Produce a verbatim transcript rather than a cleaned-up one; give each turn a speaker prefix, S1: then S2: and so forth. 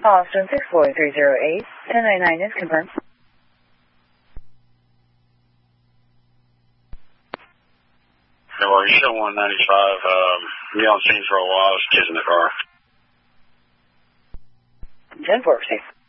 S1: Austin six four three zero eight, ten ninety-nine is confirmed.
S2: Yeah, well, you show one ninety-five, um, be on scene for a while, there's kids in the car.
S1: ten four, safe.